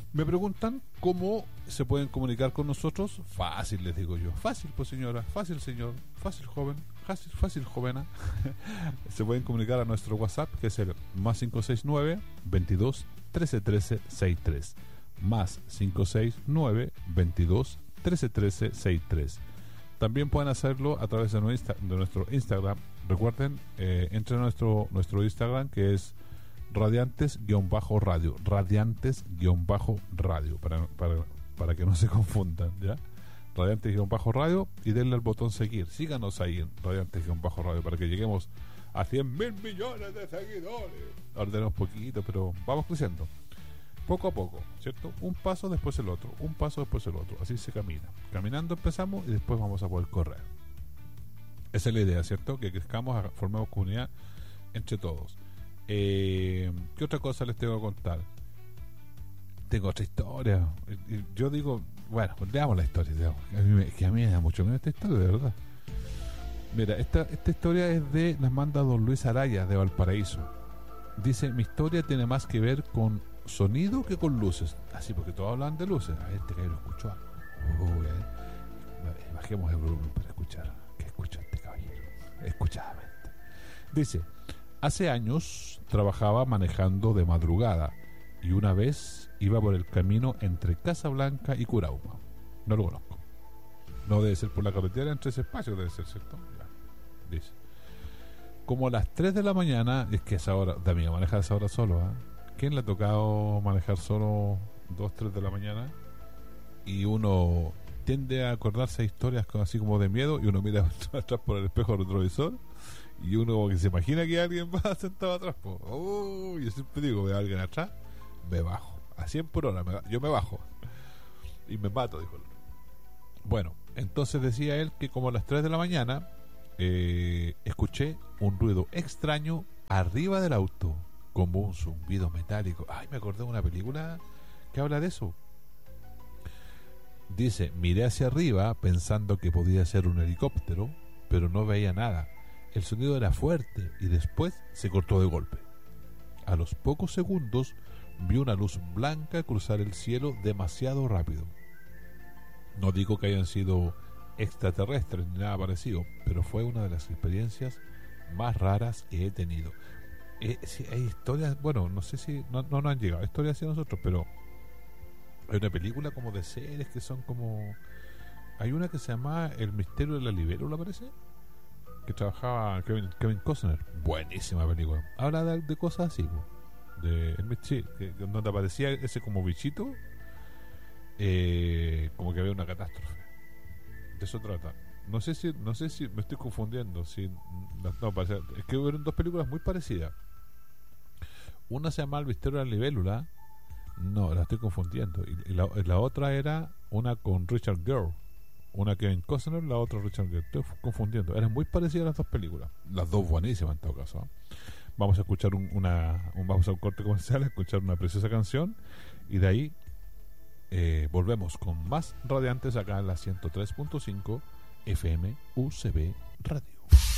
Me preguntan cómo se pueden comunicar con nosotros. Fácil, les digo yo. Fácil, pues señora. Fácil, señor. Fácil, joven. Fácil, jovena. Se pueden comunicar a nuestro WhatsApp, que es el más 569 22 13 13 63. Más 569 22 13 13 63. También pueden hacerlo a través de nuestro Instagram. Recuerden, entren a nuestro Instagram, que es Radiantes-radio. Radiantes-radio. Para que no se confundan, ¿ya? Radiantes-radio, y denle al botón seguir. Síganos ahí en Radiantes-radio para que lleguemos a 100.000 millones de seguidores. Ahora tenemos poquito, pero vamos creciendo. Poco a poco, ¿cierto? Un paso después el otro, un paso después el otro. Así se camina. Caminando empezamos y después vamos a poder correr. Esa es la idea, ¿cierto? Que crezcamos, formemos comunidad entre todos. ¿Qué otra cosa les tengo que contar? Tengo otra historia. Yo digo, bueno, veamos la historia. A mí me da mucho miedo esta historia, de verdad. Mira, esta historia es de, las manda don Luis Araya, de Valparaíso. Dice: mi historia tiene más que ver con sonido que con luces. Así, porque todos hablan de luces. A este caballero escuchó algo. Bajemos el volumen para escuchar. ¿Qué escucha este caballero? Escuchadamente. Dice: hace años trabajaba manejando de madrugada y una vez iba por el camino entre Casablanca y Curauma. No lo conozco. No debe ser por la carretera entre ese espacio, debe ser, ¿cierto? Ya. Dice: como a las 3 de la mañana, es que esa hora, de amigo, manejar esa hora solo, ¿eh? ¿Quién le ha tocado manejar solo 2, 3 de la mañana? Y uno tiende a acordarse de historias así como de miedo, y uno mira atrás por el espejo retrovisor y uno como que se imagina que alguien va sentado atrás. Yo siempre digo, veo a alguien atrás, me bajo a 100 por hora, yo me bajo y me mato, dijo él. Bueno, entonces decía él que como a las 3 de la mañana escuché un ruido extraño arriba del auto, como un zumbido metálico. Ay, me acordé de una película que habla de eso. Dice: miré hacia arriba pensando que podía ser un helicóptero, pero no veía nada. El sonido era fuerte y después se cortó de golpe. A los pocos segundos vi una luz blanca cruzar el cielo demasiado rápido. No digo que hayan sido extraterrestres ni nada parecido, pero fue una de las experiencias más raras que he tenido. Sí, hay historias, bueno, no sé si no nos han llegado historias hacia nosotros, pero hay una película como de seres que son como, hay una que se llama El misterio de la libélula, parece, que trabajaba Kevin Costner. Buenísima película. Habla de cosas así, sí, donde aparecía ese como bichito, como que había una catástrofe. De eso trata. No sé si me estoy confundiendo. No, parece, es que hubieron dos películas muy parecidas. Una se llama El misterio de la libélula. No, la estoy confundiendo. Y la otra era una con Richard Gere. Una Kevin Costner, la otra Richard Gere. Estoy confundiendo. Eran muy parecidas las dos películas. Las dos buenísimas en todo caso, ¿eh? Vamos a escuchar vamos a un corte comercial, a escuchar una preciosa canción, y de ahí volvemos con más Radiantes acá en la 103.5 FM UCB Radio.